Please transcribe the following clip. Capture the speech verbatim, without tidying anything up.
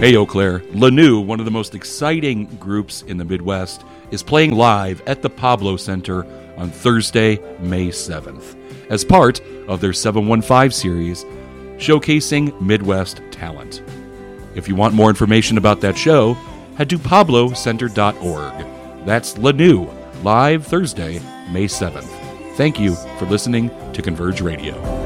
Hey, Eau Claire. Lanou, one of the most exciting groups in the Midwest, is playing live at the Pablo Center on Thursday, May seventh, as part of their seven one five series, showcasing Midwest talent. If you want more information about that show, head to pablo center dot org. That's Lanou, live Thursday, May seventh. Thank you for listening to Converge Radio.